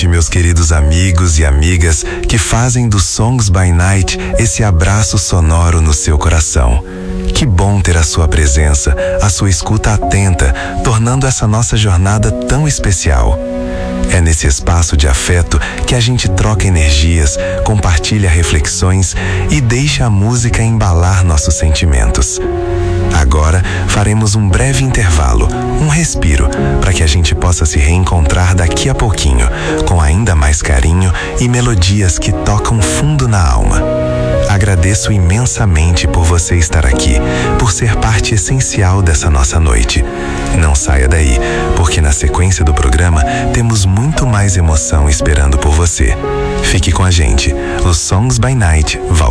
noite, meus queridos amigos e amigas que fazem do Songs by Night esse abraço sonoro no seu coração. Que bom ter a sua presença, a sua escuta atenta, tornando essa nossa jornada tão especial. É nesse espaço de afeto que a gente troca energias, compartilha reflexões e deixa a música embalar nossos sentimentos. Agora faremos um breve intervalo, um respiro, para que a gente possa se reencontrar daqui a pouquinho, com ainda mais carinho e melodias que tocam fundo na alma. Agradeço imensamente por você estar aqui, por ser parte essencial dessa nossa noite. Não saia daí, porque na sequência do programa temos muito mais emoção esperando por você. Fique com a gente. O Songs by Night volta.